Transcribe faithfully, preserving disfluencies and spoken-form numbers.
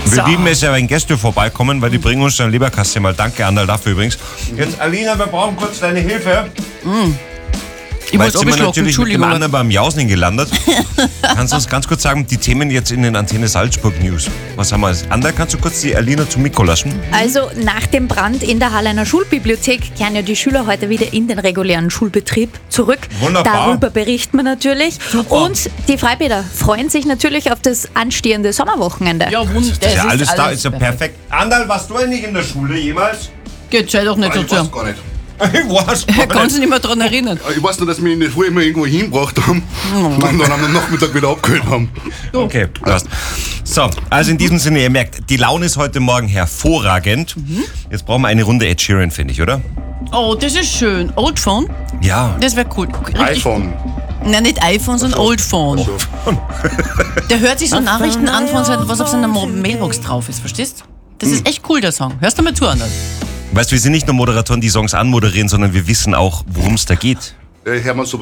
Wir lieben es ja, wenn Gäste vorbeikommen, weil die bringen uns dann Leberkasse mal. Danke, Anderl, dafür übrigens. Jetzt, Alina, wir brauchen kurz deine Hilfe. Mm. Ich Weil muss jetzt sind wir abgeschlagen, natürlich mit dem Entschuldigung. anderen beim Jausen gelandet. Kannst du uns ganz kurz sagen, die Themen jetzt in den Antenne Salzburg News. Was haben wir? Anderl, kannst du kurz die Alina zum Mikro lassen? Also nach dem Brand in der Halleiner Schulbibliothek kehren ja die Schüler heute wieder in den regulären Schulbetrieb zurück. Wunderbar. Darüber berichten wir natürlich. Super. Und die Freibäder freuen sich natürlich auf das anstehende Sommerwochenende. Ja, wunderbar. Das ist ja alles da, ist ja perfekt. Anderl, warst du eigentlich in der Schule jemals? Geht, sei doch nicht so Ich zu. weiß gar nicht. Ich weiß Er gar kann nicht. sich nicht mehr daran erinnern. Ich weiß nur, dass wir in der Schule immer irgendwo hingebracht haben und dann am Nachmittag wieder abgeholt haben. Okay, passt. So, also in diesem Sinne, ihr merkt, die Laune ist heute Morgen hervorragend. Jetzt brauchen wir eine Runde Ed Sheeran, finde ich, oder? Oh, das ist schön. Old Phone? Ja. Das wäre cool. Richtig. iPhone. Nein, nicht iPhone, sondern Old Phone. Der hört sich so Nachrichten an, von seinem, was auf seiner Mo- Mailbox drauf ist, verstehst? Das ist echt cool, der Song. Hörst du mal zu, Anders? Weißt du, wir sind nicht nur Moderatoren, die Songs anmoderieren, sondern wir wissen auch, worum es da geht. Äh, Hermann, so